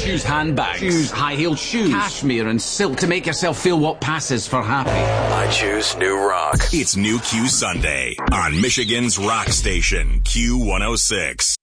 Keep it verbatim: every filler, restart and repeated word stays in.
Choose handbags. Choose high-heeled shoes. Cashmere and silk to make yourself feel what passes for happy. I choose New Rock. It's New Q Sunday on Michigan's rock station, Q one oh six.